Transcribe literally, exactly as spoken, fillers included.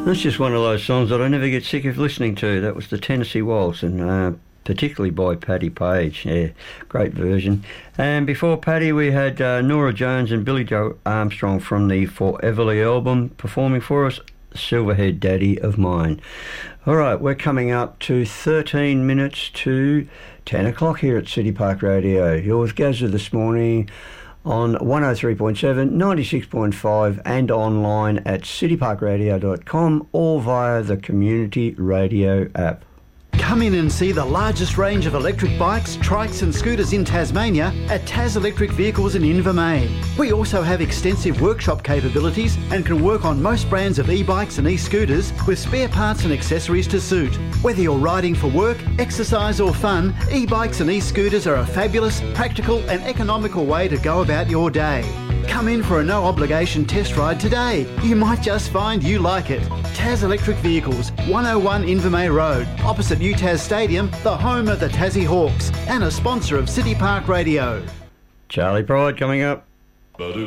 That's just one of those songs that I never get sick of listening to. That was the Tennessee Waltz, and uh, particularly by Paddy Page. Yeah, great version. And before Paddy, we had uh, Nora Jones and Billy Joe Armstrong from the Foreverly album performing for us, Silverhead Daddy of Mine. All right, we're coming up to thirteen minutes to ten o'clock here at City Park Radio. You're with Gazza this morning on one oh three point seven, ninety-six point five and online at city park radio dot com or via the Community Radio app. Come in and see the largest range of electric bikes, trikes and scooters in Tasmania at Tas Electric Vehicles in Invermay. We also have extensive workshop capabilities and can work on most brands of e-bikes and e-scooters with spare parts and accessories to suit. Whether you're riding for work, exercise or fun, e-bikes and e-scooters are a fabulous, practical and economical way to go about your day. Come in for a no-obligation test ride today. You might just find you like it. Tas Electric Vehicles, one oh one Invermay Road, opposite U T A S Stadium, the home of the Tassie Hawks, and a sponsor of City Park Radio. Charlie Pride coming up.